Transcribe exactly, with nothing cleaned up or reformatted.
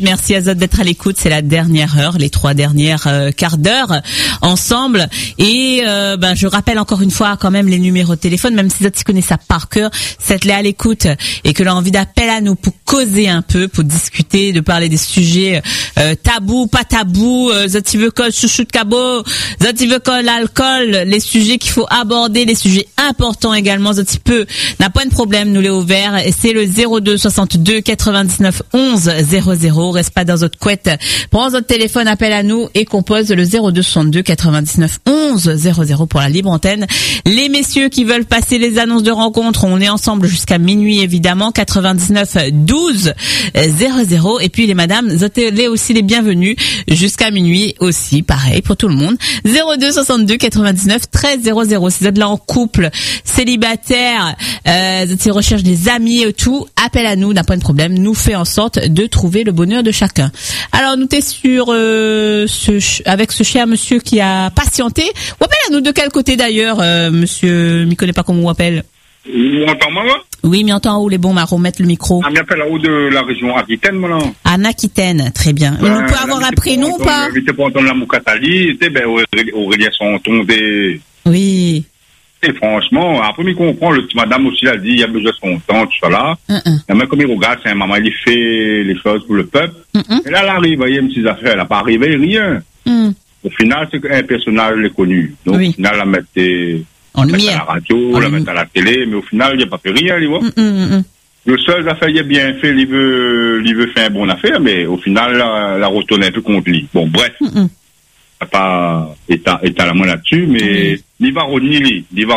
Merci Azot d'être à l'écoute, c'est la dernière heure, les trois dernières euh, quarts d'heure ensemble. Et euh, ben je rappelle encore une fois quand même les numéros de téléphone, même si Azot connaît ça par cœur, si vous êtes à l'écoute et que l'on a envie d'appel à nous pour causer un peu, pour discuter, de parler des sujets euh, tabous, pas tabous, euh, Azot veut que chouchou de cabot, Azot veut que l'alcool, les sujets qu'il faut aborder, les sujets importants également, Azot peut, n'a pas de problème, nous les ouvert, et c'est le zéro deux soixante-deux quatre-vingt-dix-neuf onze zéro zéro. Reste pas dans votre couette. Prends votre téléphone, appelle à nous et compose le zéro deux soixante-deux quatre-vingt-dix-neuf onze zéro zéro pour la libre antenne. Les messieurs qui veulent passer les annonces de rencontre, on est ensemble jusqu'à minuit évidemment, quatre-vingt-dix-neuf douze zéro zéro. Et puis les madames, vous êtes aussi les bienvenus jusqu'à minuit aussi, pareil pour tout le monde. zéro deux soixante-deux quatre-vingt-dix-neuf treize zéro zéro. Si vous êtes là en couple, célibataire, euh, vous êtes en recherche des amis et tout, appelle à nous, n'a pas de problème. Nous fait en sorte de trouver le bonheur de chacun. Alors nous t'es sur euh, ce avec ce cher monsieur qui a patienté. Ou appelle à nous de quel côté d'ailleurs, euh, monsieur, m'y connaît pas comment on appelle. Vous entendez moi? Oui, mais entend où les bons marrons, mettre le micro. Ah, m'appelle là-haut de la région Aquitaine, moi là. En Aquitaine, très bien. Mais Ben, nous pouvons avoir un prénom ou pas? J'étais pour entendre la Moukatali, tu sais, ben Aurélien Santon des. Oui. Et franchement, après, il comprend, le petit madame aussi l'a dit, il y a besoin de son temps, tout ça là. Uh-uh. Mais comme il regarde, c'est un maman, il fait les choses pour le peuple. Uh-uh. Et là, elle arrive, vous voyez, mes affaires, elle n'a pas arrivé rien. Uh-uh. Au final, c'est qu'un personnage est connu. Donc, oui. au final, la mettait en à lumière. la radio, en la lumi- mettre à la télé, mais au final, il n'a pas fait rien, il voit. Uh-uh. Le seul affaire, il a bien fait, il veut, il veut faire une bonne affaire, mais au final, la, la retourne un peu contre lui. Bon, bref. Uh-uh. Pas état, état la main là-dessus, mais, Oui. il va retenir, il va